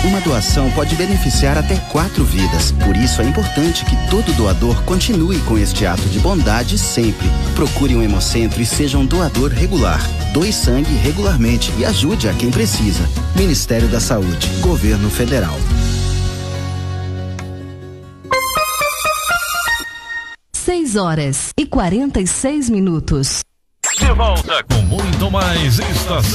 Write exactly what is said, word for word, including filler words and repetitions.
Uma doação pode beneficiar até quatro vidas. Por isso é importante que todo doador continue com este ato de bondade sempre. Procure um Hemocentro e seja um doador regular. Doe sangue regularmente e ajude a quem precisa. Ministério da Saúde, Governo Federal. seis horas e quarenta e seis minutos. De volta com muito mais estação.